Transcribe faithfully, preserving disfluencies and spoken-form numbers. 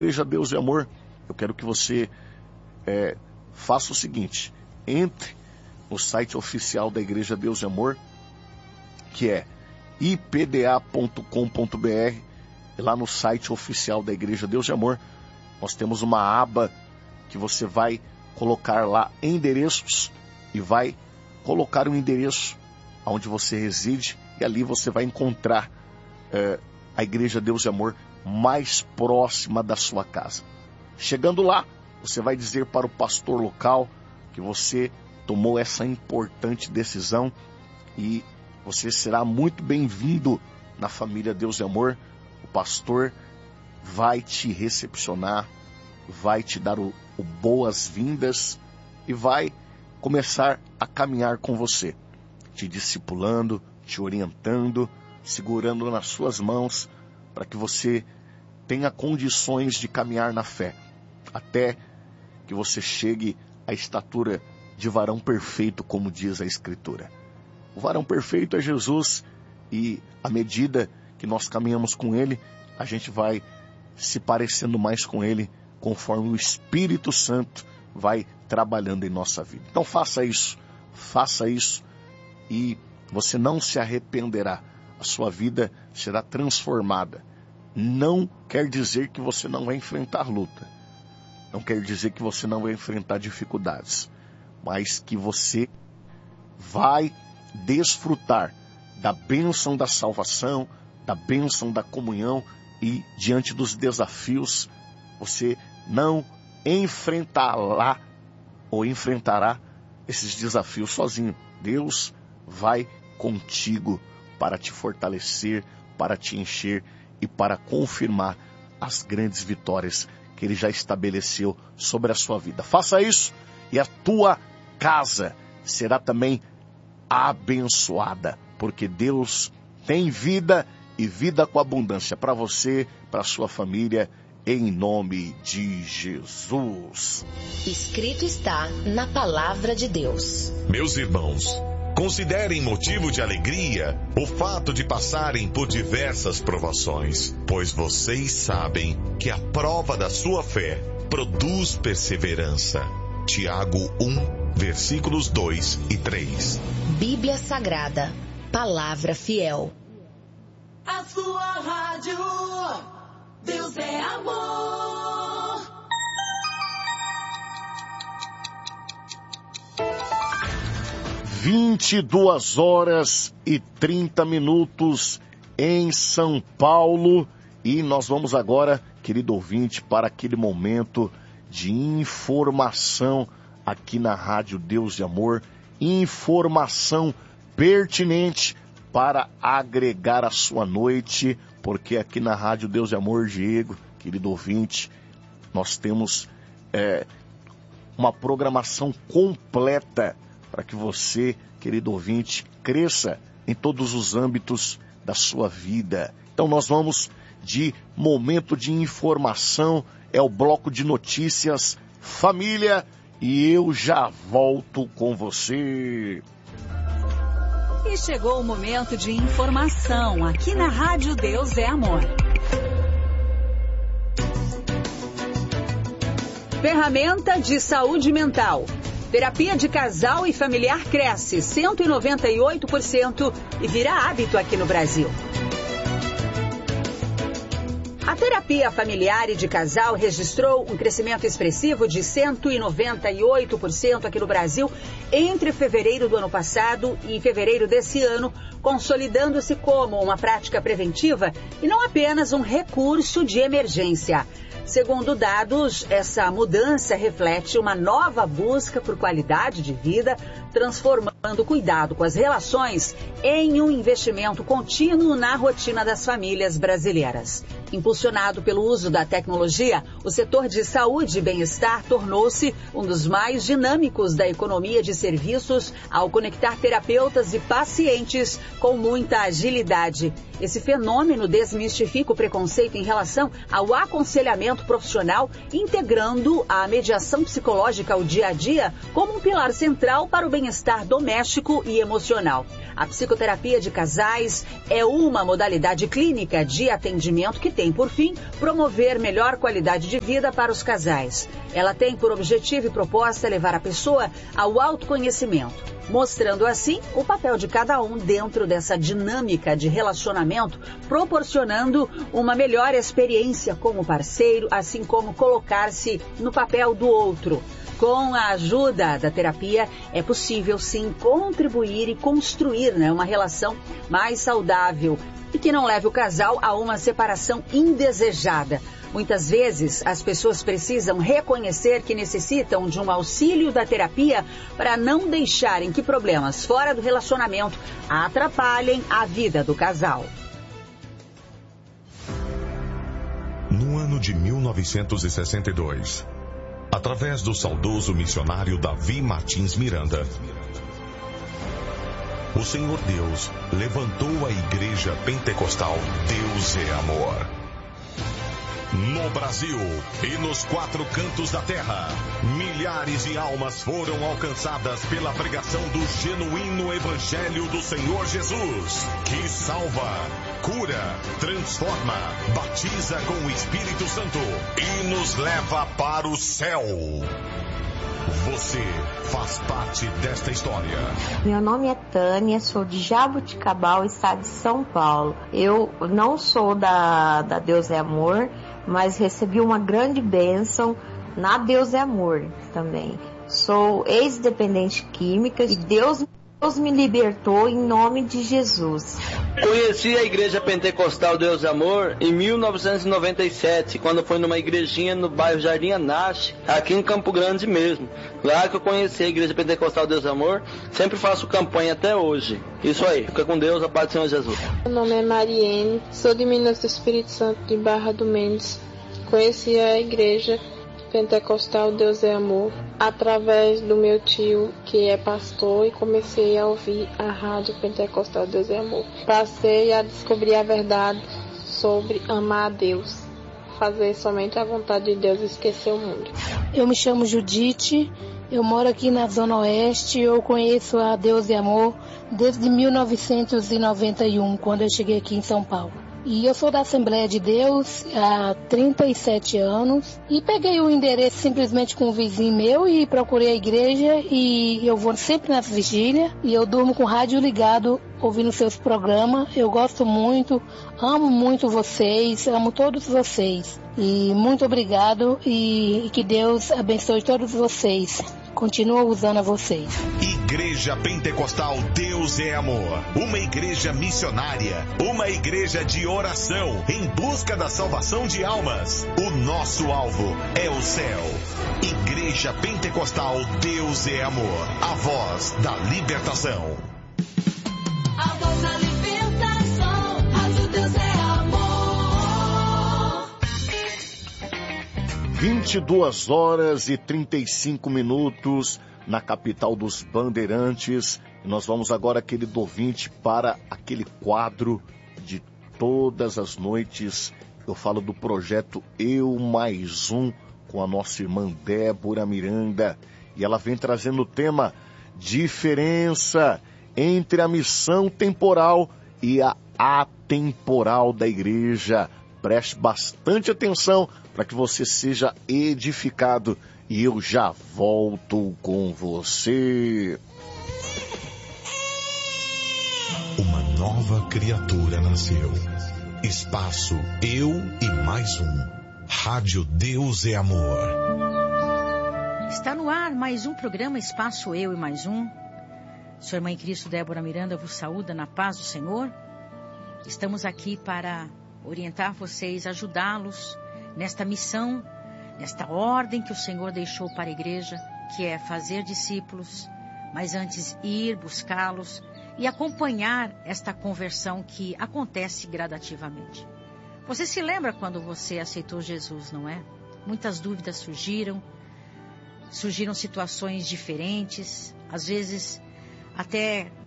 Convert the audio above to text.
Igreja Deus e Amor, eu quero que você é, faça o seguinte: entre no site oficial da Igreja Deus e Amor, que é i p d a ponto com ponto b r. E lá no site oficial da Igreja Deus e Amor, nós temos uma aba que você vai colocar lá endereços e vai colocar o endereço onde você reside, e ali você vai encontrar é, a Igreja Deus e Amor mais próxima da sua casa. Chegando lá, você vai dizer para o pastor local que você tomou essa importante decisão e você será muito bem-vindo na família Deus e Amor. O pastor vai te recepcionar, vai te dar o, o boas-vindas e vai começar a caminhar com você, te discipulando, te orientando, segurando nas suas mãos, para que você tenha condições de caminhar na fé, até que você chegue à estatura de varão perfeito, como diz a Escritura. O varão perfeito é Jesus, e à medida que nós caminhamos com Ele, a gente vai se parecendo mais com Ele, conforme o Espírito Santo vai trabalhando em nossa vida. Então faça isso, faça isso, e você não se arrependerá. A sua vida será transformada. Não quer dizer que você não vai enfrentar luta. Não quer dizer que você não vai enfrentar dificuldades. Mas que você vai desfrutar da bênção da salvação, da bênção da comunhão, e diante dos desafios, você não enfrentará ou enfrentará esses desafios sozinho. Deus vai contigo para te fortalecer, para te encher e para confirmar as grandes vitórias que Ele já estabeleceu sobre a sua vida. Faça isso e a tua casa será também abençoada, porque Deus tem vida e vida com abundância para você, para a sua família, em nome de Jesus. Escrito está na palavra de Deus. Meus irmãos, considerem motivo de alegria o fato de passarem por diversas provações, pois vocês sabem que a prova da sua fé produz perseverança. Tiago um, versículos dois e três. Bíblia Sagrada, palavra fiel. A sua rádio, Deus é amor. vinte e duas horas e trinta minutos em São Paulo, e nós vamos agora, querido ouvinte, para aquele momento de informação aqui na Rádio Deus e Amor, informação pertinente para agregar a sua noite, porque aqui na Rádio Deus e Amor, Diego, querido ouvinte, nós temos é, uma programação completa para que você, querido ouvinte, cresça em todos os âmbitos da sua vida. Então nós vamos de momento de informação, é o bloco de notícias, família, e eu já volto com você. E chegou o momento de informação aqui na Rádio Deus é Amor. Ferramenta de saúde mental. Terapia de casal e familiar cresce cento e noventa e oito por cento e vira hábito aqui no Brasil. A terapia familiar e de casal registrou um crescimento expressivo de cento e noventa e oito por cento aqui no Brasil entre fevereiro do ano passado e fevereiro desse ano, consolidando-se como uma prática preventiva e não apenas um recurso de emergência. Segundo dados, essa mudança reflete uma nova busca por qualidade de vida, transformando o cuidado com as relações em um investimento contínuo na rotina das famílias brasileiras. Impulsionado pelo uso da tecnologia, o setor de saúde e bem-estar tornou-se um dos mais dinâmicos da economia de serviços ao conectar terapeutas e pacientes com muita agilidade. Esse fenômeno desmistifica o preconceito em relação ao aconselhamento profissional, integrando a mediação psicológica ao dia a dia como um pilar central para o bem-estar doméstico doméstico e emocional. A psicoterapia de casais é uma modalidade clínica de atendimento que tem, por fim, promover melhor qualidade de vida para os casais. Ela tem por objetivo e proposta levar a pessoa ao autoconhecimento, mostrando assim o papel de cada um dentro dessa dinâmica de relacionamento, proporcionando uma melhor experiência como parceiro, assim como colocar-se no papel do outro. Com a ajuda da terapia, é possível sim contribuir e construir, né, uma relação mais saudável e que não leve o casal a uma separação indesejada. Muitas vezes, as pessoas precisam reconhecer que necessitam de um auxílio da terapia para não deixarem que problemas fora do relacionamento atrapalhem a vida do casal. No ano de mil novecentos e sessenta e dois, através do saudoso missionário Davi Martins Miranda, o Senhor Deus levantou a Igreja Pentecostal Deus é Amor. No Brasil e nos quatro cantos da terra, milhares de almas foram alcançadas pela pregação do genuíno Evangelho do Senhor Jesus, que salva, cura, transforma, batiza com o Espírito Santo e nos leva para o céu. Você faz parte desta história. Meu nome é Tânia, sou de Jaboticabal, estado de São Paulo. Eu não sou da, da Deus é Amor, mas recebi uma grande bênção na Deus é Amor também. Sou ex-dependente química e Deus, Deus me libertou em nome de Jesus. Conheci a Igreja Pentecostal Deus é Amor em mil novecentos e noventa e sete, quando foi numa igrejinha no bairro Jardim Anache, aqui em Campo Grande mesmo. Lá que eu conheci a Igreja Pentecostal Deus é Amor, sempre faço campanha até hoje. Isso aí, fica com Deus, a paz do Senhor Jesus. Meu nome é Mariene, sou de Minas do Espírito Santo, de Barra do Mendes. Conheci a Igreja Pentecostal Deus é Amor através do meu tio, que é pastor, e comecei a ouvir a rádio Pentecostal Deus é Amor. Passei a descobrir a verdade sobre amar a Deus, fazer somente a vontade de Deus e esquecer o mundo. Eu me chamo Judite, eu moro aqui na Zona Oeste, eu conheço a Deus é Amor desde mil novecentos e noventa e um, quando eu cheguei aqui em São Paulo. E eu sou da Assembleia de Deus há trinta e sete anos e peguei o endereço simplesmente com um vizinho meu e procurei a igreja, e eu vou sempre nas vigílias e eu durmo com o rádio ligado ouvindo seus programas. Eu gosto muito, amo muito vocês, amo todos vocês e muito obrigado, e, e que Deus abençoe todos vocês. Continua usando a vocês. Igreja Pentecostal Deus é Amor. Uma igreja missionária. Uma igreja de oração em busca da salvação de almas. O nosso alvo é o céu. Igreja Pentecostal Deus é Amor. A voz da libertação. A voz da libertação. Rádio Deus é Amor. vinte e duas horas e trinta e cinco minutos na capital dos Bandeirantes. E nós vamos agora, querido ouvinte, para aquele quadro de todas as noites. Eu falo do projeto Eu Mais Um, com a nossa irmã Débora Miranda. E ela vem trazendo o tema diferença entre a missão temporal e a atemporal da igreja. Preste bastante atenção para que você seja edificado. E eu já volto com você. Uma nova criatura nasceu. Espaço Eu e Mais Um. Rádio Deus é Amor. Está no ar mais um programa Espaço Eu e Mais Um. Sua irmã em Cristo, Débora Miranda, vos saúda na paz do Senhor. Estamos aqui para orientar vocês, ajudá-los nesta missão, nesta ordem que o Senhor deixou para a igreja, que é fazer discípulos, mas antes ir buscá-los e acompanhar esta conversão que acontece gradativamente. Você se lembra quando você aceitou Jesus, não é? Muitas dúvidas surgiram, surgiram situações diferentes, às vezes até